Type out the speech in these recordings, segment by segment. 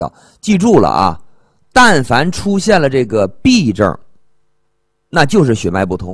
记住了啊，但凡出现了这个痹症，那就是血脉不通。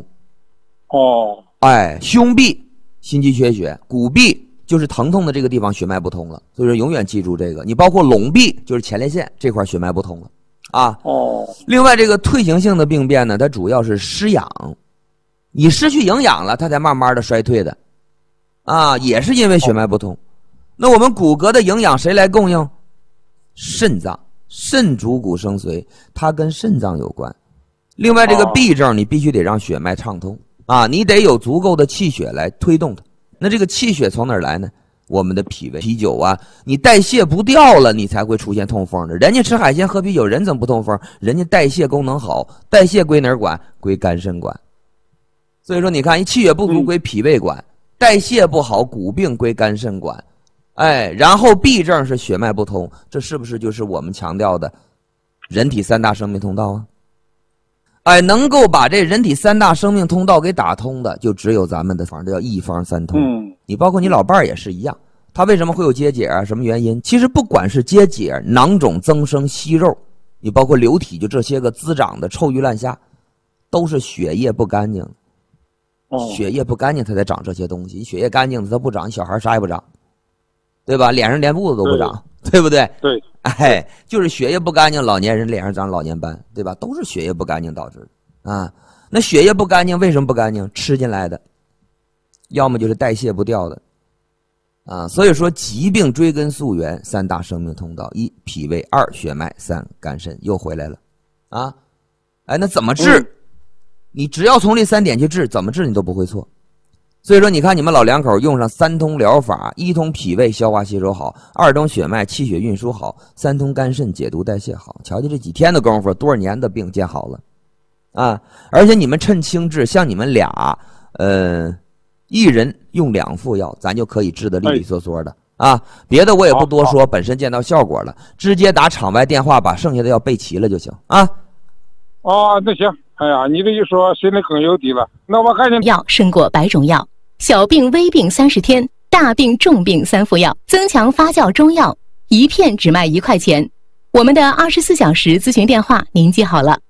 胸痹心肌缺血，骨痹就是疼痛的这个地方血脉不通了，所以说永远记住这个。你包括拢痹就是前列腺这块血脉不通了啊。另外这个退行性的病变呢，它主要是失氧，你失去营养了，它才慢慢的衰退的啊，也是因为血脉不通。那我们骨骼的营养谁来供应？肾脏，肾主骨生髓，它跟肾脏有关。另外这个痹症你必须得让血脉畅通啊，你得有足够的气血来推动它。那这个气血从哪儿来呢？我们的脾胃、啤酒啊，你代谢不掉了，你才会出现痛风的。人家吃海鲜喝啤酒，人怎么不痛风？人家代谢功能好，代谢归哪儿管？归肝肾管。所以说你看，一气血不足归脾胃管，代谢不好骨病归肝肾管。然后痹症是血脉不通，这是不是就是我们强调的人体三大生命通道啊？能够把这人体三大生命通道给打通的，就只有咱们的方，这叫一方三通。你包括你老伴儿也是一样，他为什么会有结节啊？什么原因？其实不管是结节、囊肿增生、息肉，你包括流体，就这些个滋长的臭鱼烂虾，都是血液不干净。血液不干净，它才长这些东西。血液干净的它不长，小孩啥也不长。对吧？脸上连痦子都不长，对不对？ 对， 就是血液不干净，老年人脸上长老年斑，对吧？都是血液不干净导致的啊。那血液不干净，为什么不干净？吃进来的，要么就是代谢不掉的啊。所以说，疾病追根溯源，三大生命通道：一脾胃，二血脉，三肝肾，又回来了啊。那怎么治？你只要从这3点去治，怎么治你都不会错。所以说你看你们老两口用上3通疗法，一通脾胃消化吸收好，二通血脉气血运输好，三通肝肾解毒代谢好，瞧瞧这几天的功夫，多少年的病见好了啊！而且你们趁轻治，像你们俩一人用2副药，咱就可以治得利利索索的啊。别的我也不多说，本身见到效果了，直接打场外电话把剩下的药备齐了就行啊。 那行，你这一说心里更有底了。那我赶紧药胜过100种药，小病微病30天，大病重病3副药，增强发酵中药，一片只卖1块钱。我们的24小时咨询电话您记好了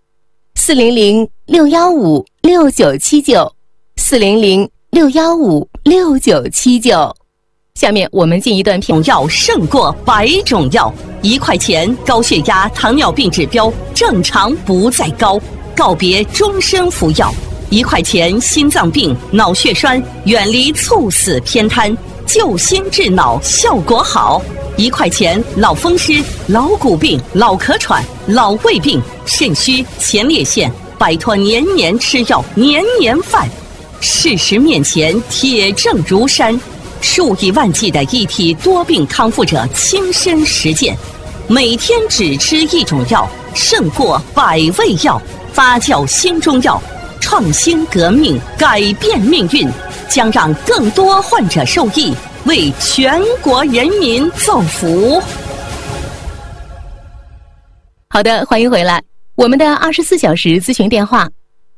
，400-615-6979，400-615-6979。下面我们进一段片。 药胜过100种药，1块钱高血压、糖尿病指标正常不再高，告别终身服药。1块钱心脏病、脑血栓，远离猝死偏瘫，救心治脑效果好。1块钱老风湿、老骨病、老咳喘、老胃病、肾虚、前列腺，摆脱年年吃药、年年犯。事实面前铁证如山，数以万计的一体多病康复者亲身实践，每天只吃1种药，胜过100味药。发酵新中药，创新革命，改变命运，将让更多患者受益，为全国人民造福。 好的，欢迎回来。我们的24小时咨询电话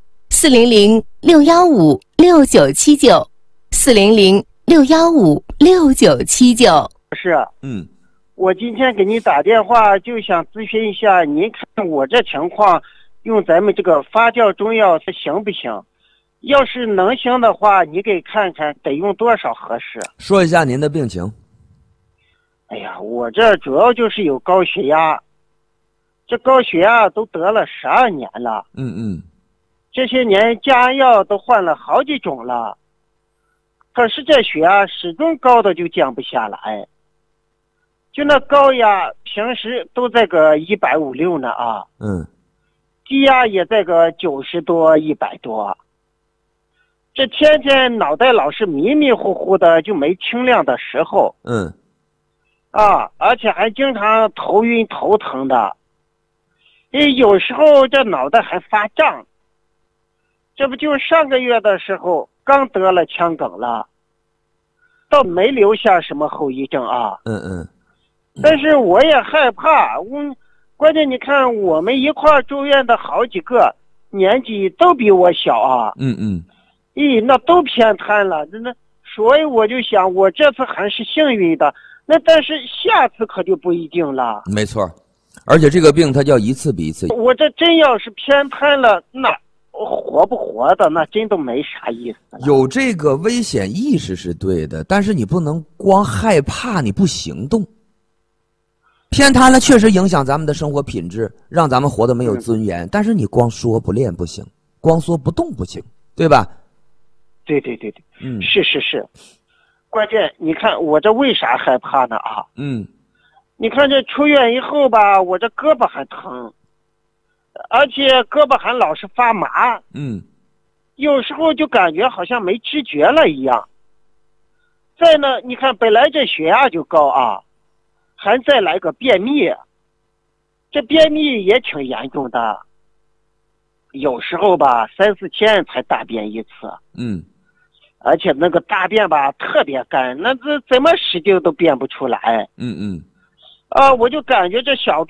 ：400-615-6979，400-615-6979。 是，我今天给你打电话就想咨询一下，您看我这情况用咱们这个发酵中药是行不行？要是能行的话，你给看看得用多少合适？ 说一下您的病情。 我这主要就是有高血压，这高血压都得了12年了。这些年加药都换了好几种了，可是这血压始终高的就降不下来。就那高压平时都在个150-160呢啊。低压也在个90多100多，这天天脑袋老是迷迷糊糊的，就没清亮的时候。而且还经常头晕头疼的，有时候这脑袋还发胀。这不就上个月的时候刚得了腔梗了，倒没留下什么后遗症啊。但是我也害怕，关键你看我们一块住院的好几个年纪都比我小啊。那都偏瘫了，所以我就想我这次还是幸运的，那但是下次可就不一定了。 没错， 而且这个病它叫一次比一次。 我这真要是偏瘫了，那活不活的那真都没啥意思了。 有这个危险意识是对的，但是你不能光害怕你不行动。偏瘫了确实影响咱们的生活品质，让咱们活得没有尊严，但是你光说不练不行，光说不动不行，对吧？ 对，是，关键你看我这为啥害怕呢啊？你看这出院以后吧，我这胳膊还疼，而且胳膊还老是发麻，有时候就感觉好像没知觉了一样。再呢，你看本来这血压就高啊，还再来个便秘，这便秘也挺严重的，有时候吧3、4天才大便一次，而且那个大便吧特别干，那这怎么使劲都便不出来，我就感觉这小